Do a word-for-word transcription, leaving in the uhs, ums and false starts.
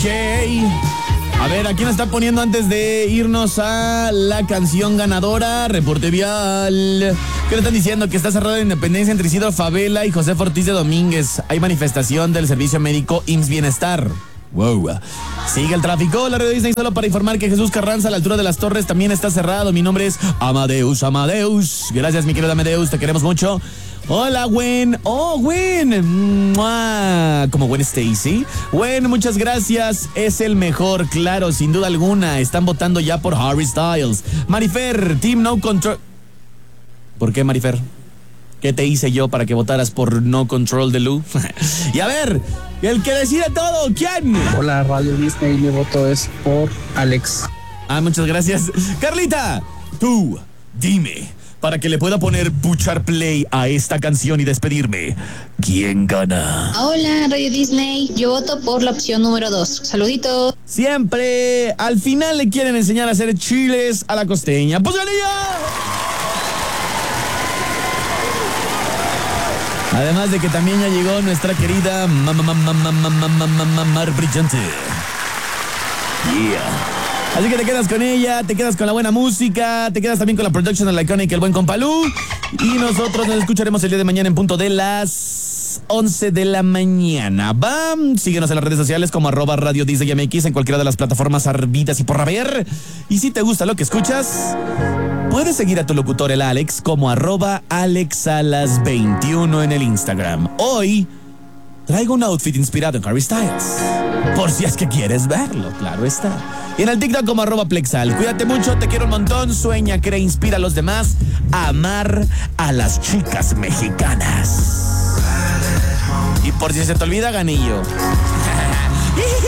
A ver, ¿a quién está poniendo antes de irnos a la canción ganadora? Reporte vial. ¿Qué le están diciendo? Que está cerrada la Independencia entre Isidro Favela y José Ortiz de Domínguez. Hay manifestación del servicio médico I M S S Bienestar. Wow. Sigue el tráfico. La red Disney solo para informar que Jesús Carranza a la altura de las Torres también está cerrado. Mi nombre es Amadeus, Amadeus. Gracias, mi querido Amadeus, te queremos mucho. Hola, Gwen. Oh, Gwen. ¡Mua! Como Gwen Stacy. Gwen, muchas gracias. Es el mejor, claro, sin duda alguna. Están votando ya por Harry Styles. Marifer, Team No Control. ¿Por qué, Marifer? ¿Qué te hice yo para que votaras por No Control de Lu? Y a ver, el que decide todo, ¿quién? Hola, Radio Disney, mi voto es por Alex. Ah, muchas gracias. Carlita, tú, dime, para que le pueda poner puchar play a esta canción y despedirme, ¿quién gana? Hola, Radio Disney, yo voto por la opción número dos. Saluditos. Siempre, al final le quieren enseñar a hacer chiles a la costeña. ¡Pues ya! Además de que también ya llegó nuestra querida Mar Brillante. Yeah. Así que te quedas con ella, te quedas con la buena música, te quedas también con la production de la Iconic, el buen Compalú. Y nosotros nos escucharemos el día de mañana en punto de las once de la mañana. ¡Bam! Síguenos en las redes sociales como arroba Radio Disney M X en cualquiera de las plataformas arbitas y por haber. Y si te gusta lo que escuchas, puedes seguir a tu locutor el Alex como arroba alexalas veintiuno en el Instagram. Hoy traigo un outfit inspirado en Harry Styles, por si es que quieres verlo, claro está. Y en el TikTok como arroba Plexal. Cuídate mucho, te quiero un montón. Sueña, crea, inspira a los demás a amar a las chicas mexicanas. Y por si se te olvida, ganillo.